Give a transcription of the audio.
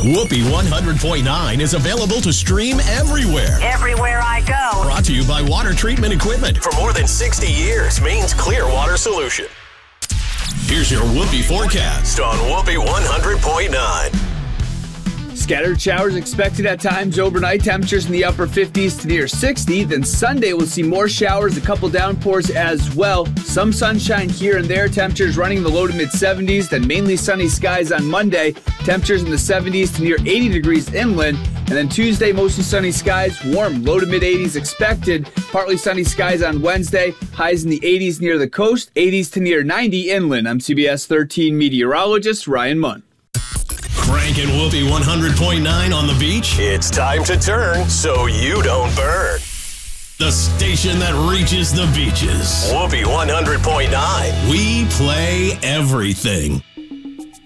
Whoopee 100.9 is available to stream everywhere. Everywhere I go. Brought to you by Water Treatment Equipment. For more than 60 years, Maine's clear water solution. Here's your Whoopee forecast on Whoopee 100.9. Scattered showers expected at times overnight. Temperatures in the upper 50s to near 60. Then Sunday we'll see more showers, a couple downpours as well. Some sunshine here and there. Temperatures running in the low to mid 70s. Then mainly sunny skies on Monday. Temperatures in the 70s to near 80 degrees inland. And then Tuesday, mostly sunny skies. Warm, low to mid 80s expected. Partly sunny skies on Wednesday. Highs in the 80s near the coast. 80s to near 90 inland. I'm CBS 13 meteorologist Ryan Munn. Cranking Whoopee 100.9 on the beach. It's time to turn so you don't burn. The station that reaches the beaches. Whoopee 100.9. We play everything.